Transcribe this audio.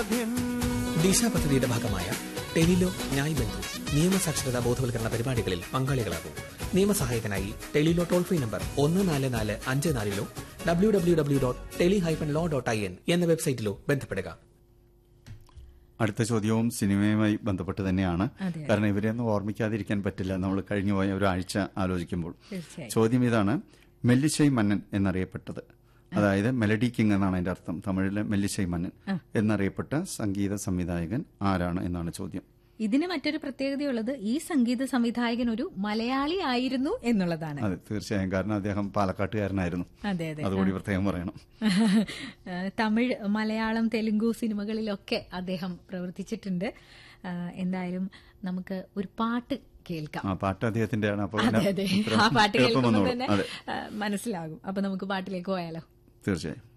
ദിശ പദ്ധതിയുടെ ഭാഗമായ ടെലിലോ ന്യായ് ബന്ധു നിയമസാക്ഷരതാ ബോധവൽക്കരണ പരിപാടികളിൽ പങ്കാളികളാകും. നിയമസഹായത്തിനായി Tele-Law toll free number 1445 www.teli-law.in എന്ന വെബ്സൈറ്റിലോ ബന്ധപ്പെടുക. അടുത്ത ചോദ്യവും സിനിമയുമായി ബന്ധപ്പെട്ട് തന്നെയാണ്. കാരണം ഇവരെയൊന്നും ഓർമ്മിക്കാതിരിക്കാൻ പറ്റില്ല നമ്മൾ കഴിഞ്ഞുപോയ ഒരാഴ്ച ആലോചിക്കുമ്പോൾ. ചോദ്യം ഇതാണ്: മെല്ലിശൈ മന്നൻ എന്നറിയപ്പെട്ടത്, അതായത് മെലഡി കിങ് എന്നാണ് അതിന്റെ അർത്ഥം, തമിഴിലെ മെല്ലിശൈ മന്നൻ എന്നറിയപ്പെട്ട സംഗീത സംവിധായകൻ ആരാണ് എന്നാണ് ചോദ്യം. ഇതിന് മറ്റൊരു പ്രത്യേകതയുള്ളത് ഈ സംഗീത സംവിധായകൻ ഒരു മലയാളി ആയിരുന്നു എന്നുള്ളതാണ്. അതെ, തീർച്ചയായും. കാരണം അദ്ദേഹം പാലക്കാട്ടുകാരനായിരുന്നു. അതെ അതെ, അതുകൂടി പ്രത്യേകം പറയണം. തമിഴ്, മലയാളം, തെലുങ്കു സിനിമകളിലൊക്കെ അദ്ദേഹം പ്രവർത്തിച്ചിട്ടുണ്ട്. എന്തായാലും നമുക്ക് ഒരു പാട്ട് കേൾക്കാം. പാട്ട് അദ്ദേഹത്തിന്റെയാണ്. അപ്പോൾ അതെ അതെ, ആ പാട്ട് കേൾക്കുമ്പോൾ തന്നെ മനസ്സിലാകും. അപ്പൊ നമുക്ക് പാട്ടിലേക്ക് പോയാലോ? തീർച്ചയായും.